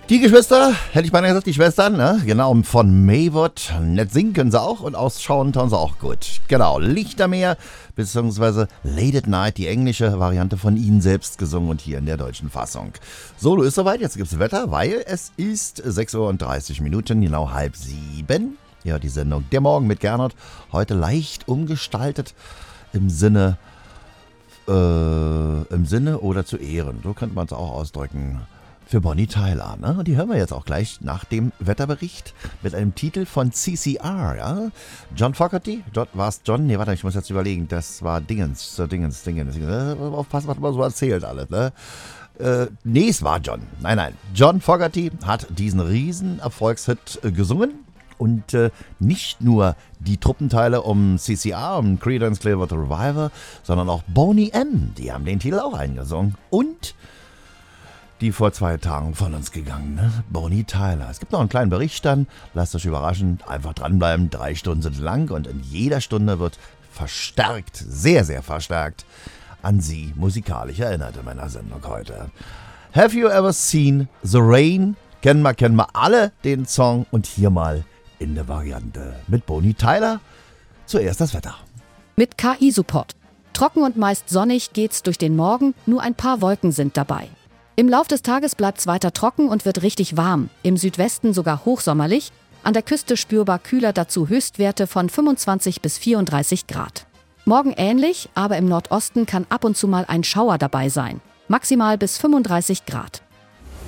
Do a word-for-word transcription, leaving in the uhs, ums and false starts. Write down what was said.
Die Geschwister, hätte ich beinahe gesagt, die Schwestern, ne? Genau, von Maywood. Nett singen können sie auch und ausschauen tun sie auch gut. Genau, Lichtermeer, beziehungsweise Late at Night, die englische Variante von ihnen selbst gesungen und hier in der deutschen Fassung. Solo ist soweit, jetzt gibt's Wetter, weil es ist sechs Uhr und dreißig Minuten, genau halb sieben. Ja, die Sendung Der Morgen mit Gernot, heute leicht umgestaltet im Sinne, äh, im Sinne oder zu Ehren, so könnte man es auch ausdrücken. Für Bonnie Tyler, ne? Und die hören wir jetzt auch gleich nach dem Wetterbericht mit einem Titel von C C R, ja? John Fogerty, dort war es John, nee, warte, ich muss jetzt überlegen, das war Dingens, so Dingens, Dingens, Dingens, aufpassen, was man so erzählt alles, ne? Äh, nee, es war John, nein, nein, John Fogerty hat diesen riesen Erfolgshit äh, gesungen und äh, nicht nur die Truppenteile um C C R, um Creedence Clearwater Revival, sondern auch Boney M., die haben den Titel auch eingesungen und die vor zwei Tagen von uns gegangen, ne? Bonnie Tyler. Es gibt noch einen kleinen Bericht dann, lasst euch überraschen, einfach dranbleiben, drei Stunden sind lang und in jeder Stunde wird verstärkt, sehr, sehr verstärkt an sie musikalisch erinnert in meiner Sendung heute. Have you ever seen the rain? Kennen wir, kennen wir alle den Song und hier mal in der Variante mit Bonnie Tyler. Zuerst das Wetter. Mit K I-Support. Trocken und meist sonnig geht's durch den Morgen, nur ein paar Wolken sind dabei. Im Lauf des Tages bleibt's weiter trocken und wird richtig warm. Im Südwesten sogar hochsommerlich. An der Küste spürbar kühler, dazu Höchstwerte von fünfundzwanzig bis vierunddreißig Grad. Morgen ähnlich, aber im Nordosten kann ab und zu mal ein Schauer dabei sein. Maximal bis fünfunddreißig Grad.